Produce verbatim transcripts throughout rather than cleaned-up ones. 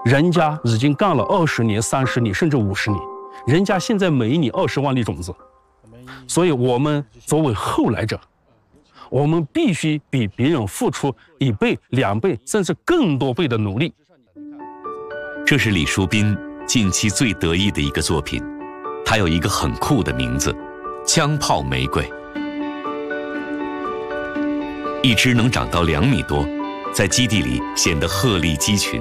人家已经干了二十年、三十年，甚至五十年，人家现在每一年二十万粒种子，所以我们作为后来者，我们必须比别人付出一倍、两倍，甚至更多倍的努力。 这是李淑斌近期最得意的一个作品，它有一个很酷的名字——枪炮玫瑰。一只能长到两米多，在基地里显得鹤立鸡群。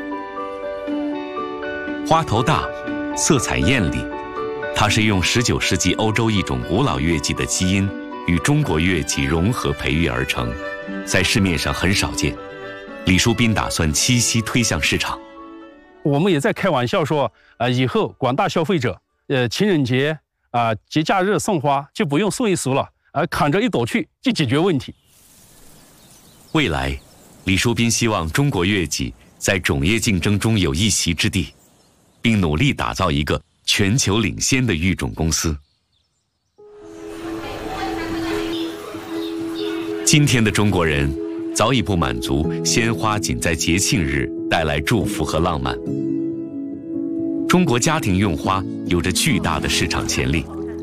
花头大，色彩艳丽，它是用十九世纪欧洲一种古老月季的基因与中国月季融合培育而成，在市面上很少见。李淑斌打算七夕推向市场。 我们也在开玩笑说，呃，以后广大消费者，呃，情人节啊、呃，节假日送花就不用送一束了，而、呃、砍着一朵去就解决问题。 未来，李淑斌希望中国月季在种业竞争中有一席之地，并努力打造一个全球领先的育种公司。今天的中国人早已不满足鲜花仅在节庆日带来祝福和浪漫。中国家庭用花有着巨大的市场潜力。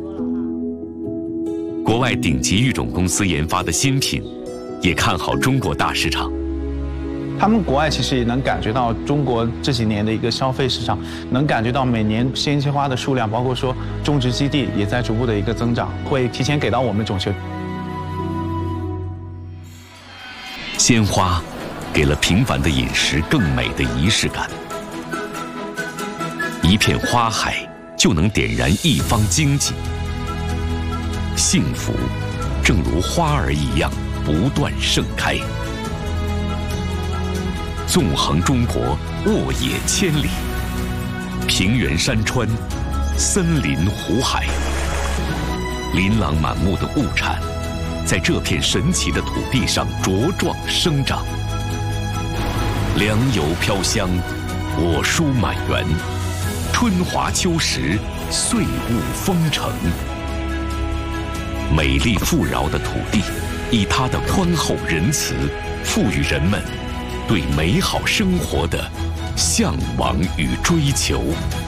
国外顶级育种公司研发的新品，也看好中国大市场。 他们国外其实也能感觉到中国这几年的一个消费市场，能感觉到每年鲜切花的数量，包括说种植基地也在逐步的一个增长，会提前给到我们种球。 鲜花给了平凡的饮食更美的仪式感。一片花海就能点燃一方经济。幸福正如花儿一样不断盛开。纵横中国，沃野千里，平原山川，森林湖海，琳琅满目的物产在这片神奇的土地上茁壮生长。良油飘香，果蔬满园，春华秋实，岁物丰盛。美丽富饶的土地，以它的宽厚仁慈，赋予人们对美好生活的向往与追求。